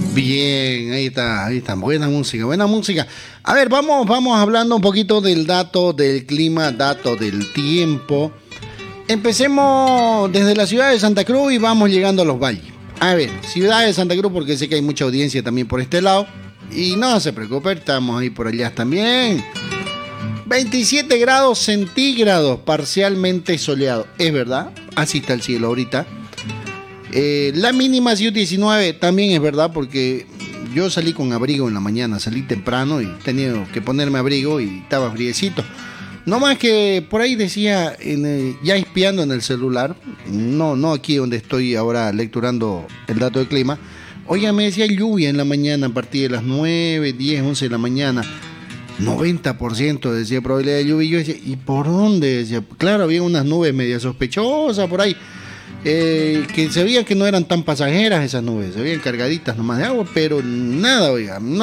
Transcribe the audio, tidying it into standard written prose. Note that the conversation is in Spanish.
Bien, ahí está, buena música, buena música. A ver, vamos hablando un poquito del dato del clima, dato del tiempo. Empecemos desde la ciudad de Santa Cruz y vamos llegando a los valles. A ver, ciudad de Santa Cruz, porque sé que hay mucha audiencia también por este lado. Y no se preocupe, estamos ahí por allá también. 27 grados centígrados, parcialmente soleado. Es verdad, así está el cielo ahorita. La mínima es 19, también es verdad, porque yo salí con abrigo en la mañana, salí temprano y tenía que ponerme abrigo y estaba friecito. No más que por ahí decía, ya espiando en el celular, no aquí donde estoy ahora lecturando el dato del clima. Oiga, me decía lluvia en la mañana a partir de las 9, 10, 11 de la mañana. 90% decía probabilidad de lluvia. Y yo decía, ¿y por dónde? Decía, claro, había unas nubes medio sospechosas por ahí. Que se veía que no eran tan pasajeras esas nubes, se veían cargaditas nomás de agua, pero nada, oiga, no